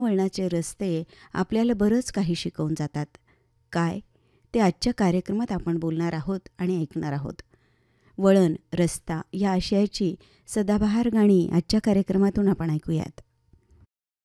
वळणाचे रस्ते आपल्याला बरंच काही शिकवून जातात. काय ते आजच्या कार्यक्रमात आपण बोलणार आहोत आणि ऐकणार आहोत. वळण, रस्ता या आशयाची सदाबहार गाणी आजच्या कार्यक्रमातून आपण ऐकूयात.